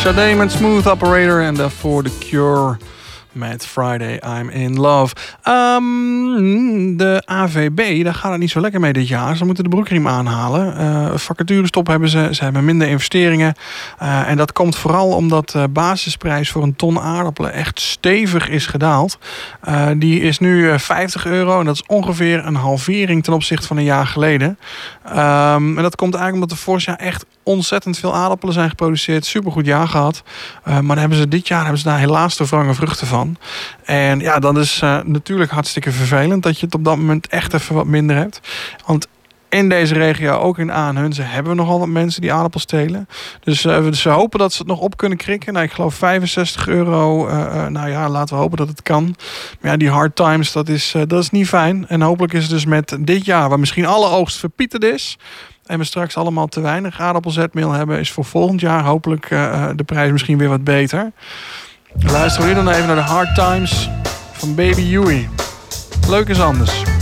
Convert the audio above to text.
Sade met Smooth Operator en daarvoor The Cure met Friday I'm in Love. De AVB, daar gaat het niet zo lekker mee dit jaar. Ze moeten de broekriem aanhalen. Vacaturestop hebben ze hebben minder investeringen. En dat komt vooral omdat de basisprijs voor een ton aardappelen echt stevig is gedaald. Die is nu €50 en dat is ongeveer een halvering ten opzichte van een jaar geleden. En dat komt eigenlijk omdat er vorig jaar echt ontzettend veel aardappelen zijn geproduceerd. Supergoed jaar gehad. Maar dit jaar hebben ze daar helaas de wrange vruchten van. En ja, dat is natuurlijk hartstikke vervelend dat je het op dat moment echt even wat minder hebt. Want in deze regio, ook in Aanhunze, hebben we nogal wat mensen die aardappels telen. Dus ze hopen dat ze het nog op kunnen krikken. Nou, ik geloof €65. Nou ja, laten we hopen dat het kan. Maar ja, die hard times, dat is niet fijn. En hopelijk is het dus met dit jaar, waar misschien alle oogst verpieterd is en we straks allemaal te weinig aardappelzetmeel hebben, is voor volgend jaar hopelijk de prijs misschien weer wat beter. Luisteren we nu dan even naar de Hard Times van Baby Huey. Leuk is anders.